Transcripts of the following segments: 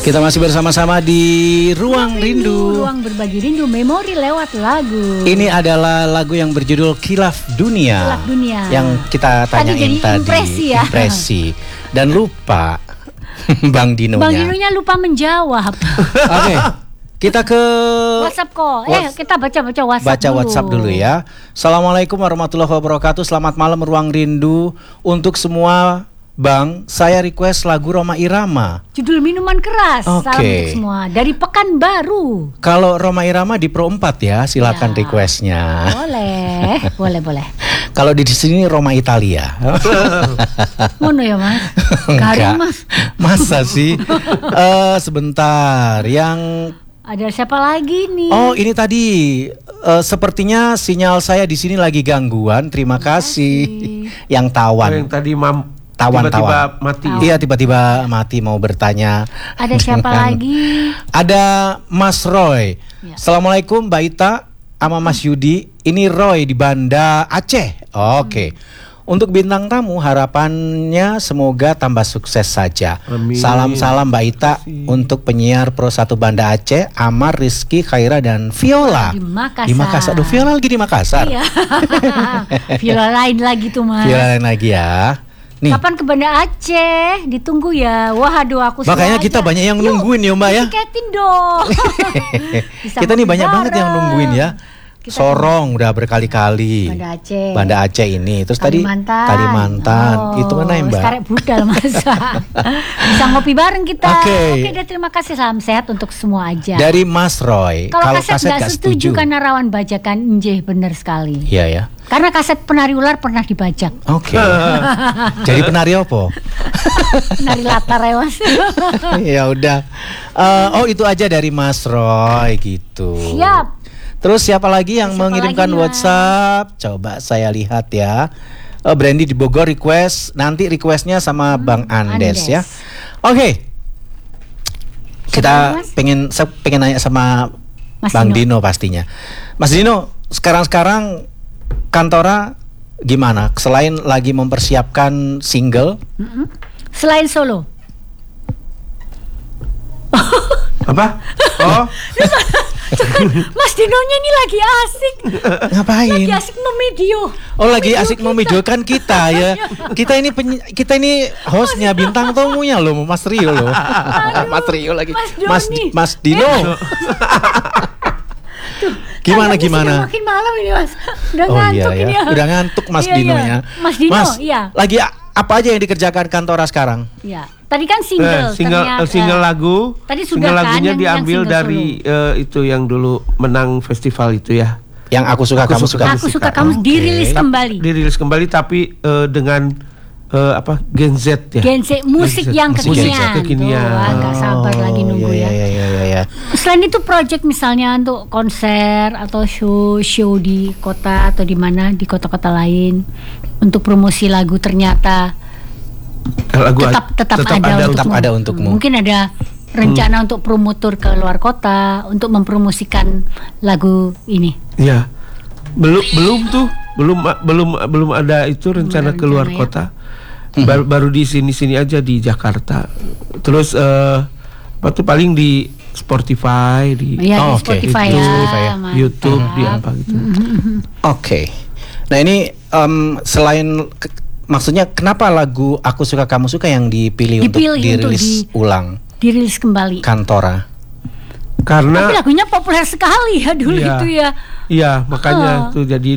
Kita masih bersama-sama di Ruang Rindu. Ruang berbagi rindu, memori lewat lagu. Ini adalah lagu yang berjudul Khilaf Dunia. Khilaf Dunia. Yang kita tanyain tadi. Impresi. Dan lupa Bang Dinonya. Bang Dinonya lupa menjawab. Oke. Kita ke WhatsApp kok. Kita baca WhatsApp Baca dulu. WhatsApp dulu ya. Assalamualaikum warahmatullahi wabarakatuh. Selamat malam Ruang Rindu. Untuk semua Bang, saya request lagu Rhoma Irama. Judul Minuman Keras. Salam untuk semua. Dari Pekanbaru. Kalau Rhoma Irama di Pro 4 ya, silakan requestnya. Boleh. Kalau di sini Roma Italia. Mono ya Mas? Enggak. Mas. Masa sih? Sebentar, yang ada siapa lagi nih? Oh, ini tadi sepertinya sinyal saya di sini lagi gangguan. Terima kasih. Yang tawan. Yang tadi Tawan-tawan mati. Iya, tiba-tiba mati mau bertanya. Ada siapa lagi? Ada Mas Roy. Ya. Assalamualaikum Mbak Ita sama Mas Yudi. Ini Roy di Banda Aceh. Oke. Untuk bintang tamu harapannya semoga tambah sukses saja. Amin. Salam-salam Mbak Ita untuk penyiar Pro 1 Banda Aceh, Amar, Rizky, Khaira dan Viola. Di Makassar. Aduh, Viola lagi di Makassar. Iya. Viola lain lagi tuh Mas. Viola lain lagi ya. Nih. Kapan ke Banda Aceh? Ditunggu ya. Waduh, aku makanya kita banyak yang nungguin ya Mbak ya. Tiketin dong. Kita nih banyak banget yang nungguin ya. Sorong udah berkali-kali. Banda Aceh ini. Terus Kalimantan. Itu mana Mbak? Sekarang budal masa. Bisa ngopi bareng kita. Oke, terima kasih. Salam sehat untuk semua aja. Dari Mas Roy. Kalau kaset gak setuju karena rawan bajakan, bener sekali. Iya ya. Karena kaset penari ular pernah dibajak. Oke. Jadi penari apa? Penari latar ya Mas. Ya udah. Itu aja dari Mas Roy gitu. Siap. Terus siapa lagi yang mengirimkan WhatsApp? Coba saya lihat ya. Brandy di Bogor request. Nanti requestnya sama Bang Andes ya. Oke. Kita pengen nanya sama Mas Bang Dino pastinya. Mas Dino, sekarang Kantora gimana? Selain lagi mempersiapkan single, selain solo. Apa? Oh. Mas Dinonya ini lagi asik. Ngapain? Lagi asik memedio. Oh, lagi asik memidiokan kita ya. Kita ini hostnya, bintang tamunya loh, Mas Rio loh. Mas Rio lagi. Mas Dino. Gimana? Makin malam ini Mas. Udah ngantuk ini ya. Udah ngantuk Mas Dinonya. Mas Dino, iya. Lagi apa aja yang dikerjakan Kantora sekarang? Iya. Tadi kan single lagu. Tadi single sudah lagunya kan diambil dari itu yang dulu menang festival itu ya. Yang aku suka kamu suka. Aku suka kamu dirilis kembali. Dirilis kembali tapi dengan Gen Z ya. Gen Z musik yang kekinian. Agak sabar lagi nunggu ya. Iya. Selain itu project misalnya untuk konser atau show di kota atau di mana di kota-kota lain untuk promosi lagu ternyata lagu tetap ada untukmu. Mungkin ada rencana untuk promotor ke luar kota untuk mempromosikan lagu ini. Ya. Belum ada itu rencana ke luar kota. Baru di sini aja di Jakarta. Terus paling di Spotify di Spotify ya. YouTube di apa gitu. Oke. Nah, ini selain maksudnya kenapa lagu Aku Suka Kamu Suka yang dipilih untuk dirilis ulang? Dirilis kembali. Kantora. Karena tapi lagunya populer sekali ya dulu itu ya. Iya, makanya tuh jadi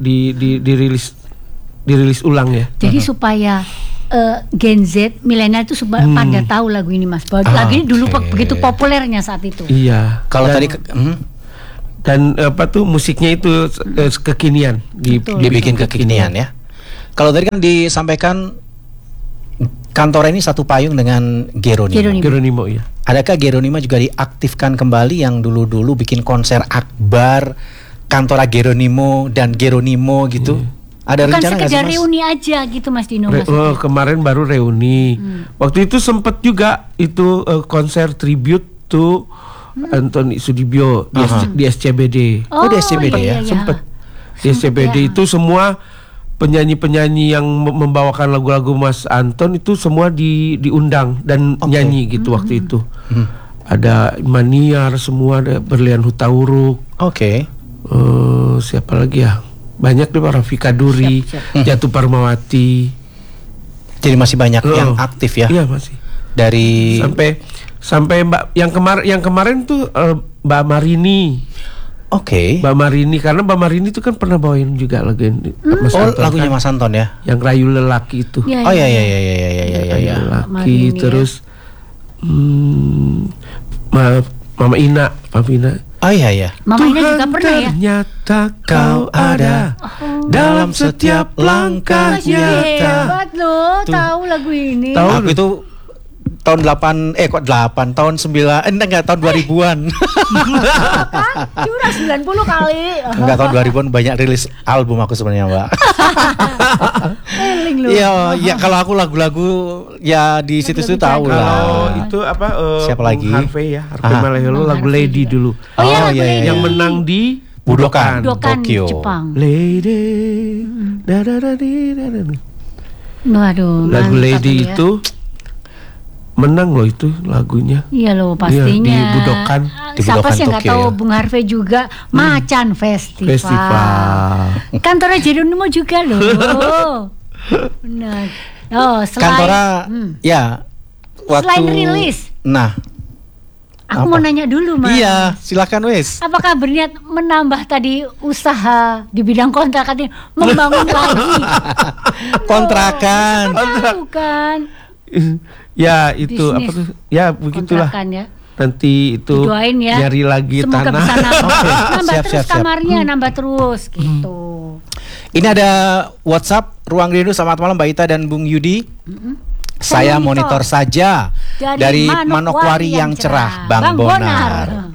dirilis ulang ya. Jadi supaya Gen Z, milenial itu pada tahu lagu ini Mas. Lagu ini dulu begitu populernya saat itu. Iya. Kalau tadi dan musiknya itu kekinian, dibikin kekinian ya. Kalau tadi kan disampaikan Kantora ini satu payung dengan Geronimo ya. Adakah Geronimo juga diaktifkan kembali yang dulu bikin konser akbar Kantora Geronimo dan Geronimo gitu? Ada bukan rencana sekedar reuni aja gitu Mas Dino kemarin baru reuni. Waktu itu sempet juga itu konser tribute to Anthony Sudibyo di SCBD. Di SCBD ya. Sempet di SCBD itu semua penyanyi-penyanyi yang membawakan lagu-lagu Mas Anton itu semua diundang dan nyanyi gitu waktu itu. Ada Maniar, semua ada Berlian Hutauruk. Oke. Siapa lagi ya? Banyak deh, Rafika Duri, Jatuh Parmawati. Jadi masih banyak yang aktif ya? Iya masih. Dari sampai Mbak yang kemarin tuh Mbak Marini. Oke. Mbak Marini, karena Mbak Marini itu kan pernah bawain juga lagu Mas Anton, lagunya kan? Mas Anton ya? Yang Rayu Lelaki itu. Ya, Oh ya. Rayu Lelaki, Marini, terus Mama Ina. Oh iya. Mama Ina juga pernah ya. Ternyata kau ada dalam setiap langkah Masih nyata. hebat loh, tahu lagu ini. Tahu. Aku itu tahun 8 tahun 2000-an. Curang 90 kali. Enggak, tahun 2000-an banyak rilis album aku sebenarnya, Mbak. Eling loh. Iya, kalau aku lagu-lagu ya di situ-situ tahu Kalau lah. itu apa? Siapa lagi? Harvey ya, Harvey Ah. Maleholo, Bang lagu Harvey Lady juga. dulu. Oh iya, lagu iya, Lady. Yang menang di Budokan, Budokan Tokyo. Jepang. Lady. Da. Waduh, Lagu mantap Lady ya. itu menang loh itu lagunya. Iya loh pastinya. Iya, di Budokan. Di Siapa Budokan sih nggak Tokyo tahu ya. Bung Harvey juga Macan Festival. Festival. Kantornya Jeronimo juga loh. Benar. Oh, selain Kantora ya waktu Selain rilis. Nah, aku apa? mau nanya dulu, Mas. iya, silakan wes. Apakah berniat menambah tadi usaha di bidang kontrak tadi membangun lagi? Kontrakan. Bukan. Ya itu Bisnis. apa tuh? Ya begitulah. Kontrakan ya. Nanti itu Didoain ya. nyari lagi Semoga tanah. bisa nambah Siap, terus siap. kamarnya, nambah terus gitu. Ini ada WhatsApp Ruang Rindu. Selamat malam Mbak Ita dan Bung Yudi. Saya monitor saja dari Manokwari yang cerah, Bang Bonar.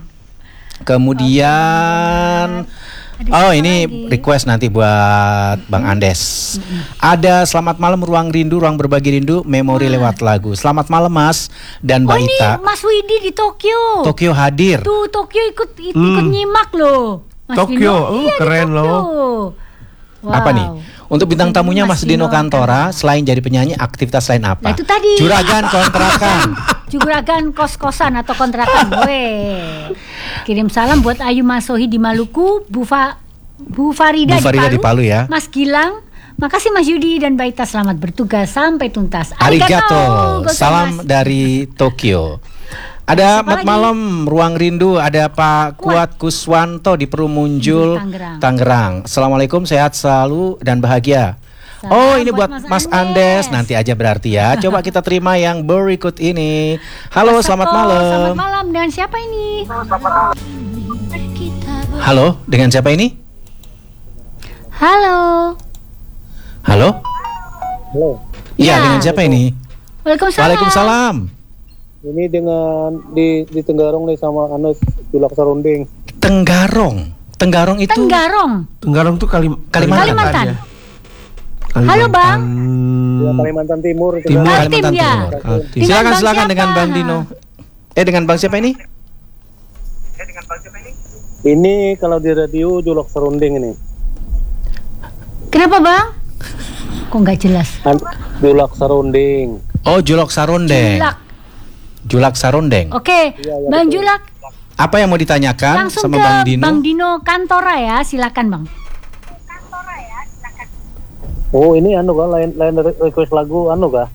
Kemudian ini request nanti buat Bang Andes. Ada selamat malam Ruang Rindu, ruang berbagi rindu, memori lewat lagu. Selamat malam Mas dan Mbak Oh ini Ita. Mas Widi di Tokyo. Tokyo hadir. Tuh Tokyo ikut nyimak loh. Mas Tokyo, Dino. Iya, di keren Tokyo. loh. Wow. Apa nih? Untuk bintang tamunya Mas Dino Kantora, selain jadi penyanyi, aktivitas lain apa? Nah, itu tadi. Juragan kontrakan. Juragan kos-kosan atau kontrakan. Weh. Kirim salam buat Ayu Masohi di Maluku, Bu Farida di Palu ya. Mas Gilang, makasih Mas Yudi dan Baita, selamat bertugas sampai tuntas. Arigato. Gozaimasu. Salam dari Tokyo. Ada Siapa Mat lagi? Malam Ruang Rindu, ada Pak Kuat Kuswanto di Perumunjul, Tangerang. Assalamualaikum, sehat selalu dan bahagia. Salam Ini buat Mas Andes. Nanti aja berarti ya. Coba kita terima yang berikut ini. Halo, Mas selamat Sako, malam. Selamat malam, dengan siapa ini? Halo, dengan siapa ini? Halo. Halo? Halo, Iya, Ya. dengan siapa ini? Waalaikumsalam. Waalaikumsalam. ini dengan di Tenggarong nih sama Anes Julak Sarunding. Tenggarong. Tenggarong itu Tenggarong tuh Kalimantan. ya. Halo, Bang. Ya, Kalimantan Timur. Timur. Tenggarong. Kalimantan Kaltim, ya. Timur. Kaltim. Dengan Silakan Bang silakan siapa? dengan Bang Dino. Dengan Bang siapa ini? Ini kalau di radio Julak Sarunding ini. Kenapa Bang? Kok nggak jelas? Julak Sarunding. Oh, Julok Sarondeng. Julak Sarondeng. Oke, Bang Julak, Apa yang mau ditanyakan langsung sama ke Bang Dino? Bang Dino Kantora ya, silakan Bang. Oh, ini lain request lagu kah?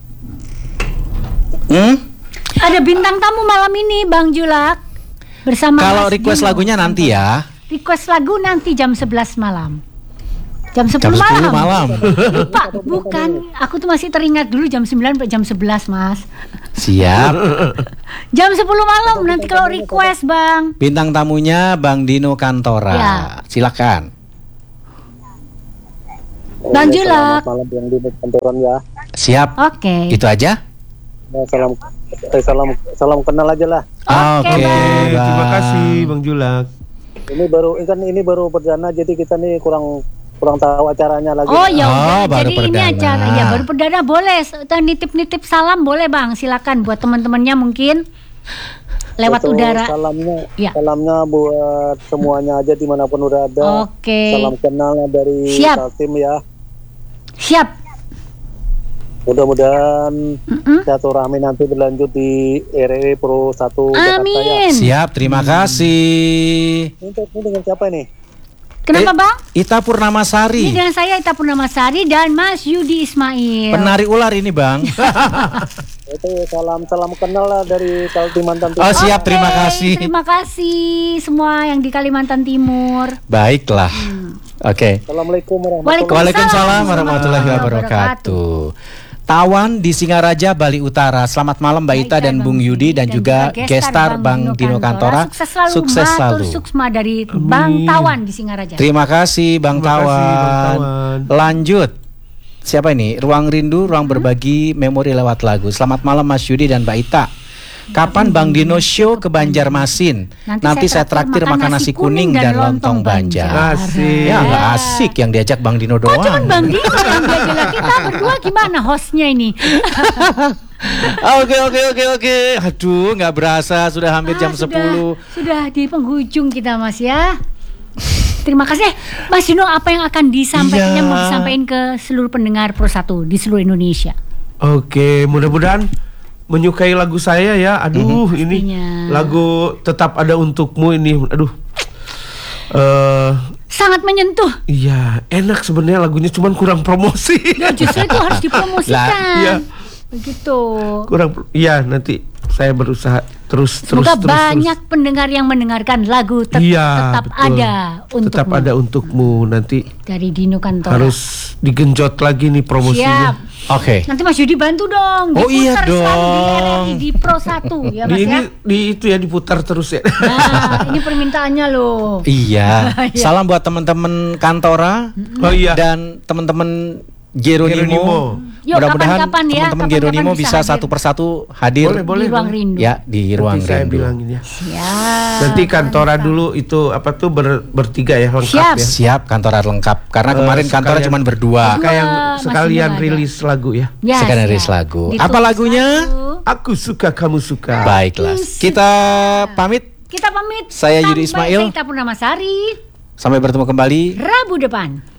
Ada bintang tamu malam ini Bang Julak bersama Kalau Mas request Dino. lagunya nanti ya. Request lagu nanti jam 11 malam. Jam 10 Jam 10 malam. malam. Lupa, bukan. Aku tuh masih teringat dulu jam 9 sampai jam 11, Mas. Siap. Jam 10 malam nanti kalau request, Bang. Bintang tamunya Bang Dino Kantora. Ya. Silakan. Bang Ya, Julak. selamat malam yang di kantoran ya. Siap. Oke. Itu aja. Ya, salam kenal aja lah. Oke, Bang. Terima kasih Bang Julak. Ini baru perdana, jadi kita nih kurang tahu acaranya lagi. Oh ya Oh, udah, baru jadi ini perdana. acara ya baru perdana boleh nitip-nitip salam boleh Bang, silakan buat teman-temannya mungkin lewat Betul, udara. Ya. Salamnya buat semuanya aja dimanapun udah ada. Oke. Salam kenal dari Siap. Kaltim ya. Siap. Mudah-mudahan silaturahmi nanti berlanjut di RRI Pro 1 Jakarta ya. Amin. Siap, terima kasih. Ini dengan siapa nih? Kenapa Bang? Ita Purnamasari. Ini dengan saya Ita Purnamasari dan Mas Yudi Ismail. Penari ular ini Bang. Itu salam kenal lah dari Kalimantan Timur. Oh siap, Oke, terima kasih. Terima kasih semua yang di Kalimantan Timur. Baiklah. Oke. Assalamualaikum warahmatullahi Waalaikumsalam warahmatullahi wabarakatuh. Tawan di Singaraja, Bali Utara. Selamat malam Mbak Ita dan Bung Yudi dan juga gestar Bang Dino Kantora. Sukses selalu. Suksma dari Bang Tawan di Singaraja. Terima kasih Bang Terima kasih, Bang Tawan. Tawan. Lanjut. Siapa ini? Ruang Rindu, ruang berbagi memori lewat lagu. Selamat malam Mas Yudi dan Mbak Ita. Kapan Bang Dino show ke Banjarmasin? Nanti saya traktir makan nasi kuning dan lontong Banjar. Asik. Ya nggak asik yang diajak Bang Dino doang. Cuman Bang Dino yang diajak, kita berdua gimana hostnya ini? Oke. Aduh, nggak berasa sudah hampir jam 10. Sudah di penghujung kita Mas ya. Terima kasih Mas Dino, apa yang akan disampaikan, yang mau disampaikan ke seluruh pendengar Pro 1 di seluruh Indonesia? Oke, mudah-mudahan menyukai lagu saya ya. Aduh, ini lagu Tetap Ada Untukmu ini. Aduh. Sangat menyentuh. Iya, enak sebenarnya lagunya, cuman kurang promosi. Ya justru itu harus dipromosikan. Iya. Begitu. Iya, nanti saya berusaha terus. Semoga banyak pendengar yang mendengarkan lagu Tetap betul. Ada Untukmu. Tetap Ada Untukmu nanti Dari Dino Kantora. harus digenjot lagi nih promosinya. Siap. Oke. Nanti Mas Yudi bantu dong. Oh, iya diputar selalu dong. di RRI, di Pro 1 ya Mas ya. Di itu ya diputar terus ya. Nah, ini permintaannya loh. Iya. Salam buat teman-teman Kantora Oh iya. dan teman-teman Geronimo. Yuk, Mudah-mudahan kapan-kapan ya, teman-teman kapan-kapan Geronimo bisa bisa hadir. satu persatu hadir. Boleh. Di Ruang Rindu. Ya, di ruang Nanti saya rindu. bilangin ya. Siap. Nanti Kantora dulu itu apa tuh bertiga ya, lengkap Siap. ya. Siap, Kantora lengkap. Karena kemarin Kantora sekalian- cuma berdua. Sekalian, Mas sekalian Dino ada. rilis lagu ya. Ya, Sekarang siap. rilis lagu. Ditunggu Apa lagunya? satu. Aku suka kamu suka. Baiklah. Kita pamit. Kita pamit. Saya Yudi Sampai Ismail. Saya Ita Purnamasari. Sampai bertemu kembali. Rabu depan.